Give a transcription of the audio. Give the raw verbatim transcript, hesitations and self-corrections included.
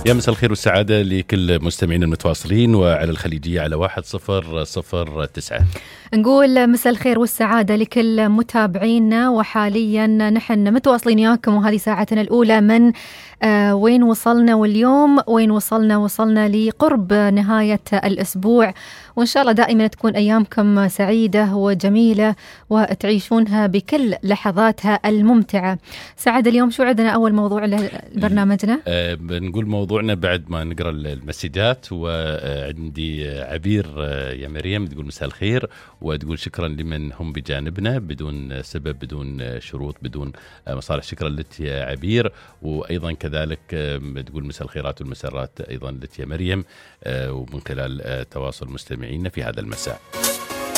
يا مساء الخير والسعادة لكل مستمعين المتواصلين وعلى الخليجية على واحد صفر صفر تسعة. نقول مساء الخير والسعادة لكل متابعينا، وحاليا نحن متواصلين وياكم وهذه ساعتنا الأولى من آه وين وصلنا. واليوم وين وصلنا؟ وصلنا لقرب نهاية الأسبوع، وإن شاء الله دائما تكون أيامكم سعيدة وجميلة وتعيشونها بكل لحظاتها الممتعة. سعادة، اليوم شو عندنا أول موضوع لبرنامجنا؟ أه بنقول موضوعنا بعد ما نقرأ المسجات، وعندي عبير يا مريم تقول مساء الخير، وتقول شكرا لمن هم بجانبنا بدون سبب بدون شروط بدون مصالح. شكرا لك يا عبير. وأيضا كذلك تقول مساء الخيرات والمسرات أيضا لك يا مريم، ومن خلال تواصل مستمعينا في هذا المساء.